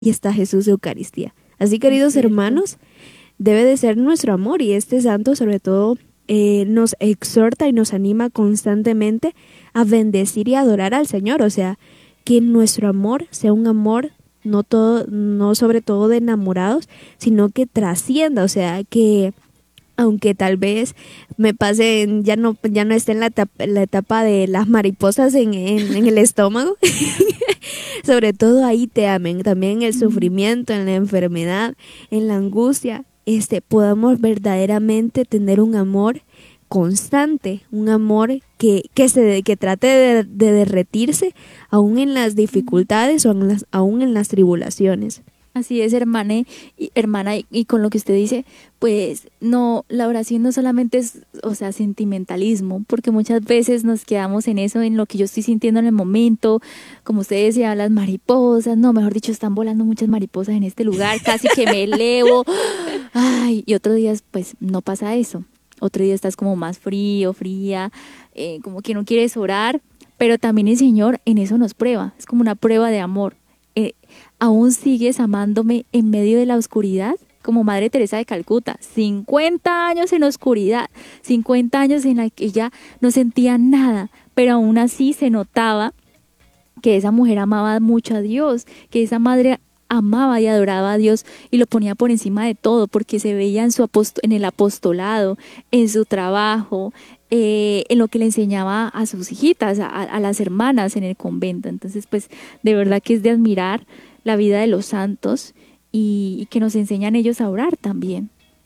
y está Jesús de Eucaristía. Así, queridos hermanos, debe de ser nuestro amor, y este santo sobre todo nos exhorta y nos anima constantemente a bendecir y adorar al Señor. O sea, que nuestro amor sea un amor no sobre todo de enamorados, sino que trascienda. O sea, que aunque tal vez me pase, ya no esté en la etapa de las mariposas en el estómago, sobre todo ahí te amen, también en el sufrimiento, en la enfermedad, en la angustia, podamos verdaderamente tener un amor constante, un amor que trate de derretirse aún en las dificultades o aún en las tribulaciones. Así es, hermana, y con lo que usted dice, pues no, la oración no solamente es, o sea, sentimentalismo, porque muchas veces nos quedamos en eso, en lo que yo estoy sintiendo en el momento, como usted decía, las mariposas, no, mejor dicho, están volando muchas mariposas en este lugar, casi que me elevo, ay, y otros días, pues, no pasa eso, otro día estás como más frío, fría, como que no quieres orar, pero también el Señor en eso nos prueba, es como una prueba de amor. ¿Aún sigues amándome en medio de la oscuridad? Como Madre Teresa de Calcuta, 50 años en oscuridad, 50 años en la que ella no sentía nada, pero aún así se notaba que esa mujer amaba mucho a Dios, que esa madre amaba y adoraba a Dios y lo ponía por encima de todo, porque se veía en el apostolado, en su trabajo, en lo que le enseñaba a sus hijitas, a las hermanas en el convento. Entonces, pues, de verdad que es de admirar la vida de los santos y que nos enseñan ellos a orar también.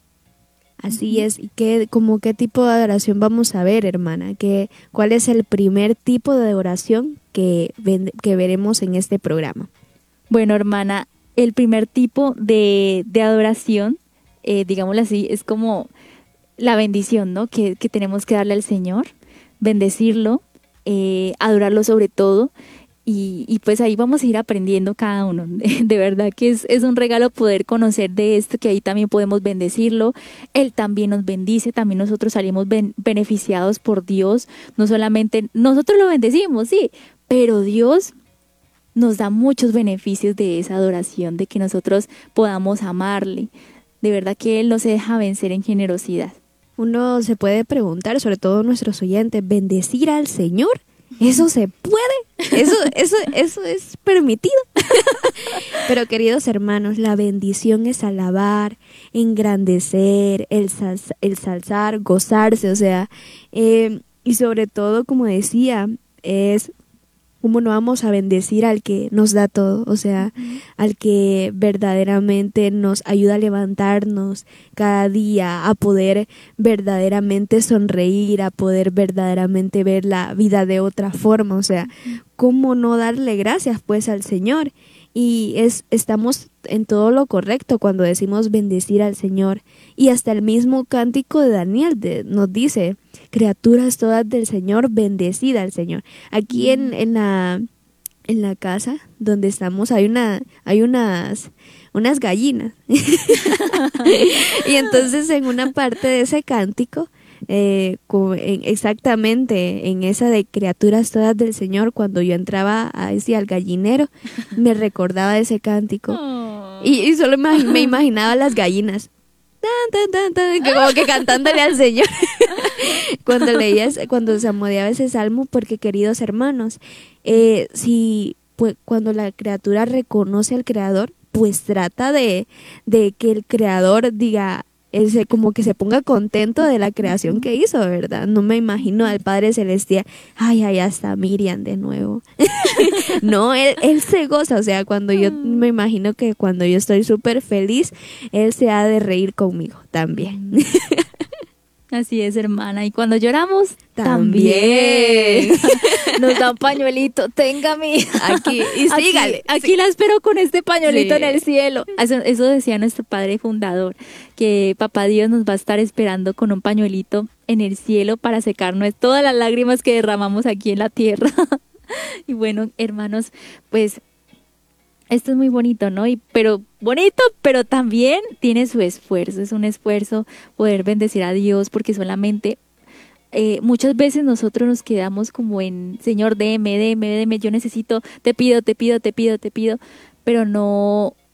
Así es. ¿Y qué tipo de adoración vamos a ver, hermana? ¿Cuál es el primer tipo de adoración que veremos en este programa? Bueno, hermana, el primer tipo de adoración, digámoslo así, es como la bendición, ¿no? Que tenemos que darle al Señor, bendecirlo, adorarlo sobre todo. Y pues ahí vamos a ir aprendiendo cada uno. De verdad que es un regalo poder conocer de esto, que ahí también podemos bendecirlo. Él también nos bendice, también nosotros salimos beneficiados por Dios. No solamente nosotros lo bendecimos, sí, pero Dios nos da muchos beneficios de esa adoración, de que nosotros podamos amarle. De verdad que Él no se deja vencer en generosidad. Uno se puede preguntar, sobre todo nuestros oyentes, ¿bendecir al Señor? ¿Eso se puede? ¿Eso es permitido? Pero, queridos hermanos, la bendición es alabar, engrandecer, el salzar, gozarse, o sea, y sobre todo, como decía, es cómo no vamos a bendecir al que nos da todo, o sea, al que verdaderamente nos ayuda a levantarnos cada día, a poder verdaderamente sonreír, a poder verdaderamente ver la vida de otra forma. O sea, cómo no darle gracias pues al Señor. Y estamos en todo lo correcto cuando decimos bendecir al Señor. Y hasta el mismo cántico de Daniel nos dice: criaturas todas del Señor, bendecida al Señor. Aquí en la casa donde estamos hay unas gallinas. Y entonces en una parte de ese cántico, exactamente en esa de criaturas todas del Señor, cuando yo entraba al gallinero, me recordaba ese cántico. Y solo me imaginaba las gallinas como que cantándole al Señor cuando se amodeaba ese salmo, porque, queridos hermanos, cuando la criatura reconoce al Creador, pues trata de que el Creador diga, como que se ponga contento de la creación que hizo, ¿verdad? No me imagino al Padre Celestial, ay, hasta Miriam de nuevo. No, él se goza, o sea, cuando yo me imagino que cuando yo estoy súper feliz, Él se ha de reír conmigo también. Así es, hermana. Y cuando lloramos, también. Nos da un pañuelito. Tenga mi aquí y sígale. Aquí la espero con este pañuelito en el cielo. Eso decía nuestro padre fundador, que papá Dios nos va a estar esperando con un pañuelito en el cielo para secarnos todas las lágrimas que derramamos aquí en la tierra. Y bueno, hermanos, pues esto es muy bonito, ¿no? Pero también tiene su esfuerzo. Es un esfuerzo poder bendecir a Dios, porque solamente muchas veces nosotros nos quedamos como en: Señor, deme, yo necesito, te pido, pero no